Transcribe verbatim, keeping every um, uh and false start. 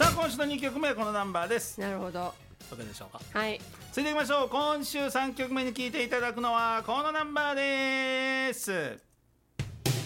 さあ今週のにきょくめはこのナンバーです。 なるほど。 どれでしょうか。 はい。 続いていきましょう。今週さんきょくめに聴いていただくのはこのナンバーです。